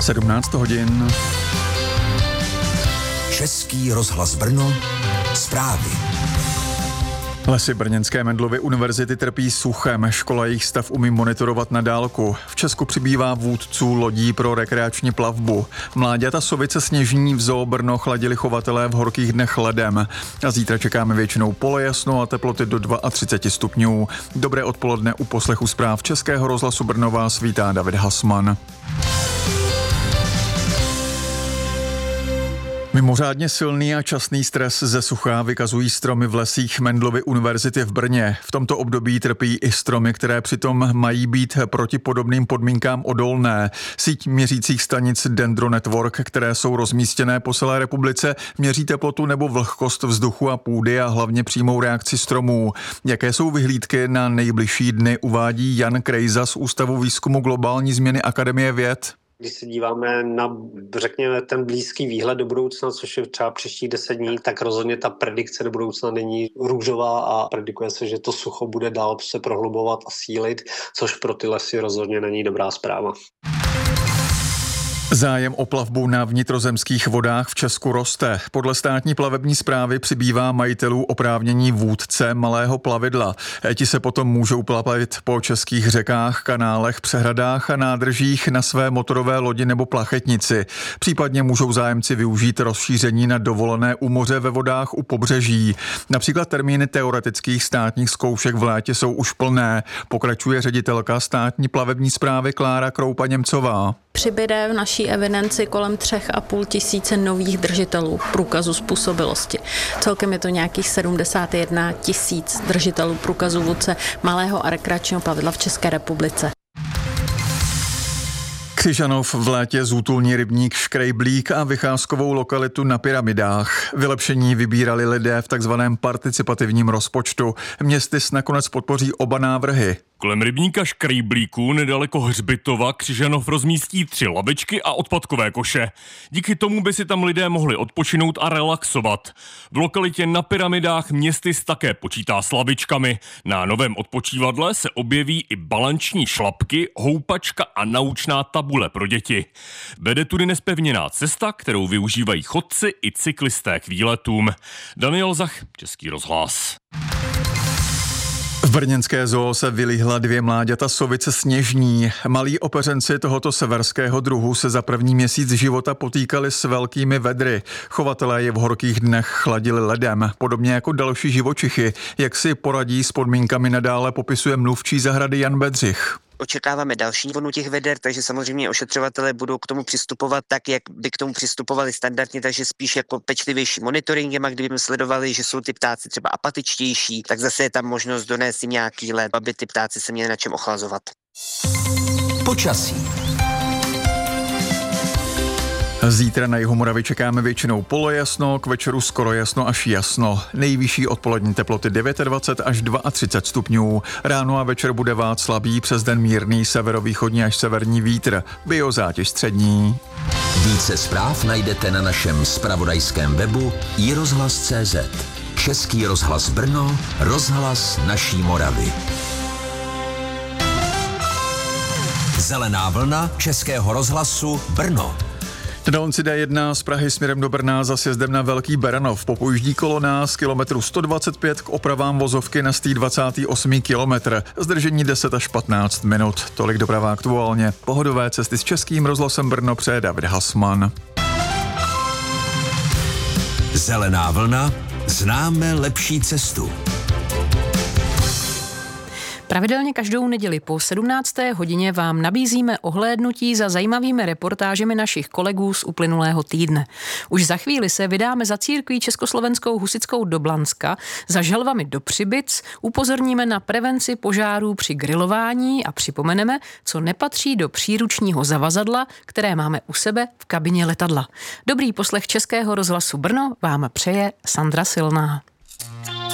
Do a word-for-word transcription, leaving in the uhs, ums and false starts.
sedmnáct hodin. Český rozhlas Brno, zprávy. Lesy brněnské Mendelovy univerzity trpí suchem, škola jejich stav umí monitorovat na dálku. V Česku přibývá vůdců lodí pro rekreační plavbu. Mláďata sovice sněžní v Zoo Brno chladili chovatelé v horkých dnech ledem. A zítra čekáme většinou polojasno a teploty do třicet dva stupňů. Dobré odpoledne u poslechu zpráv Českého rozhlasu Brno vás vítá David Hasman. Mimořádně silný a časný stres ze sucha vykazují stromy v lesích Mendelovy univerzity v Brně. V tomto období trpí i stromy, které přitom mají být proti podobným podmínkám odolné. Síť měřících stanic Dendro Network, které jsou rozmístěné po celé republice, měří teplotu nebo vlhkost vzduchu a půdy a hlavně přímou reakci stromů. Jaké jsou vyhlídky na nejbližší dny, uvádí Jan Krejza z Ústavu výzkumu globální změny Akademie věd. Když se díváme na, řekněme, ten blízký výhled do budoucna, což je třeba příštích deset dní, tak rozhodně ta predikce do budoucna není růžová a predikuje se, že to sucho bude dál se prohlubovat a sílit, což pro ty lesy rozhodně není dobrá zpráva. Zájem o plavbu na vnitrozemských vodách v Česku roste. Podle státní plavební správy přibývá majitelů oprávnění vůdce malého plavidla. Ti se potom můžou plavit po českých řekách, kanálech, přehradách a nádržích na své motorové lodi nebo plachetnici. Případně můžou zájemci využít rozšíření na dovolené u moře ve vodách u pobřeží. Například termíny teoretických státních zkoušek v létě jsou už plné, pokračuje ředitelka státní plavební správy Klára Kroupa-Němcová. Přibyde v naší evidenci kolem třech a půl tisíce nových držitelů průkazu způsobilosti. Celkem je to nějakých sedmdesát jedna tisíc držitelů průkazu vůdce malého a rekreačního plavidla v České republice. Křižanov v létě zútulní rybník Škrejblík a vycházkovou lokalitu na Pyramidách. Vylepšení vybírali lidé v takzvaném participativním rozpočtu. Městys nakonec podpoří oba návrhy. Kolem rybníka Škrejblíku nedaleko hřbitova Křižanov rozmístí tři lavičky a odpadkové koše. Díky tomu by si tam lidé mohli odpočinout a relaxovat. V lokalitě na Pyramidách Městys také počítá s lavičkami. Na novém odpočívadle se objeví i balanční šlapky, houpačka a naučná tabule pro děti. Vede tudy nezpevněná cesta, kterou využívají chodci i cyklisté k výletům. Daniel Zach, Český rozhlas. V brněnské zoo se vylíhla dvě mláďata sovice sněžní. Malí opeřenci tohoto severského druhu se za první měsíc života potýkali s velkými vedry. Chovatelé je v horkých dnech chladili ledem, podobně jako další živočichy. Jak si poradí s podmínkami nadále popisuje mluvčí zahrady Jan Bedřich. Očekáváme další vlnu těch veder, takže samozřejmě ošetřovatelé budou k tomu přistupovat tak, jak by k tomu přistupovali standardně, takže spíš jako pečlivější monitoringem, a kdybychom sledovali, že jsou ty ptáci třeba apatičtější, tak zase je tam možnost donést jim nějaký led, aby ty ptáci se měli na čem ochlazovat. Počasí. Zítra na jihu Moravy čekáme většinou polojasno, k večeru skoro jasno až jasno. Nejvyšší odpolední teploty dvacet devět až třicet dva stupňů. Ráno a večer bude vát slabý, přes den mírný severovýchodní až severní vítr. Biozátěž střední. Více zpráv najdete na našem zpravodajském webu i rozhlas tečka cé zet. Český rozhlas Brno, rozhlas naší Moravy. Zelená vlna Českého rozhlasu Brno. Na dálnici D jedna z Prahy směrem do Brna za sjezdem na Velký Beranov popojíždí kolona z kilometru sto dvacet pět k opravám vozovky na sto dvacátý osmý kilometr. Zdržení deset až patnáct minut. Tolik doprava aktuálně. Pohodové cesty s Českým rozhlasem Brno přeje David Hasman. Zelená vlna. Známe lepší cestu. Pravidelně každou neděli po sedmnácté hodině vám nabízíme ohlédnutí za zajímavými reportážemi našich kolegů z uplynulého týdne. Už za chvíli se vydáme za církví československou husitskou do Blanska, za želvami do Přibyc, upozorníme na prevenci požárů při grilování a připomeneme, co nepatří do příručního zavazadla, které máme u sebe v kabině letadla. Dobrý poslech Českého rozhlasu Brno vám přeje Sandra Silná.